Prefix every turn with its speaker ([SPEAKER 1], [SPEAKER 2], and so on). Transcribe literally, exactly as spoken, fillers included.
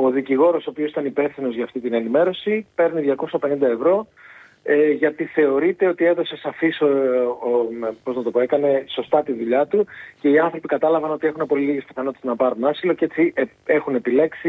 [SPEAKER 1] ο δικηγόρος ο οποίος ήταν υπεύθυνος για αυτή την ενημέρωση παίρνει διακόσια πενήντα ευρώ ε, γιατί θεωρείται ότι έδωσε σαφής, ο, ο, πώς να το πω, έκανε σωστά τη δουλειά του και οι άνθρωποι κατάλαβαν ότι έχουν πολύ λίγες πιθανότητες να πάρουν άσυλο και έτσι ε, έχουν επιλέξει